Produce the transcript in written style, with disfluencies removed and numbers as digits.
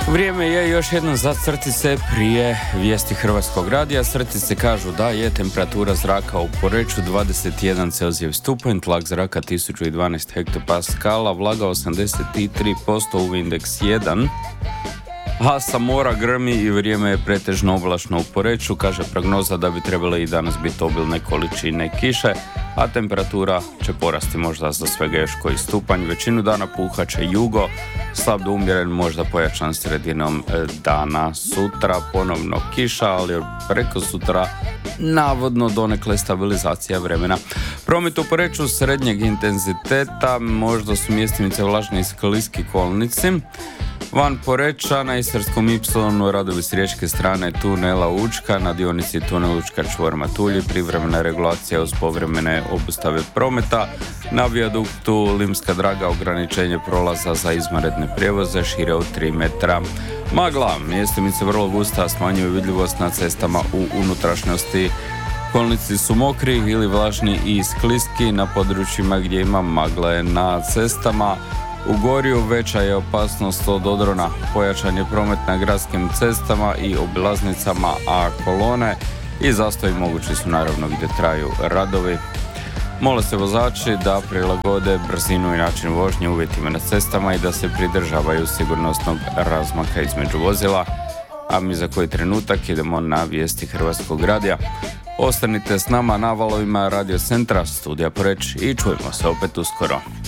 Vrijeme je još jednom za crtice prije vijesti Hrvatskog radija. Crtice kažu da je temperatura zraka u Poreču 21 Celzijev stupanj, tlak zraka 1012 hektopaskala, vlaga 83%, UV indeks 1, a sa mora grmi i vrijeme je pretežno oblačno u Poreču. Kaže prognoza da bi trebale i danas biti obilne količine kiše, a temperatura će porasti možda za svega još koji stupanj. Većinu dana puhaće jugo, slab do umjeren, možda pojačan sredinom dana. Sutra ponovno kiša, ali preko sutra navodno donekle stabilizacija vremena. Promet u Poreču srednjeg intenziteta, možda su mjestimice vlažni i skliski kolnici. Van Poreča na Istarskom Y radovi s riječke strane tunela Učka, na dionici tunel Učka čvor Matulji, privremena regulacija uz povremene obustave prometa, na vijaduktu Limska Draga ograničenje prolaza za izvanredne prijevoze šire od 3 metra. Magla, mjestimice vrlo gusta, smanjuju vidljivost na cestama u unutrašnjosti. Kolnici su mokri ili vlažni i skliski na područjima gdje ima magle. Na cestama u Gorju veća je opasnost od odrona, pojačan je promet na gradskim cestama i obilaznicama, a kolone i zastoji mogući su naravno gdje traju radovi. Mole se vozači da prilagode brzinu i način vožnje uvjetima na cestama i da se pridržavaju sigurnosnog razmaka između vozila. A mi za koji trenutak idemo na vijesti Hrvatskog radija. Ostanite s nama na valovima Radio Centra, studija Poreč i čujemo se opet uskoro.